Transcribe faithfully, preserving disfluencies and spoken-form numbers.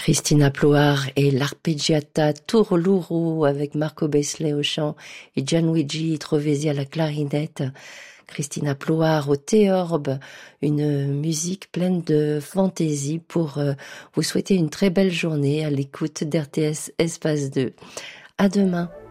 Christina Ploar et l'arpeggiata Turluru avec Marco Besley au chant et Gianluigi Trovesi à la clarinette. Christina Ploar au théorbe, une musique pleine de fantaisie pour euh, vous souhaiter une très belle journée à l'écoute d'R T S Espace deux. À demain.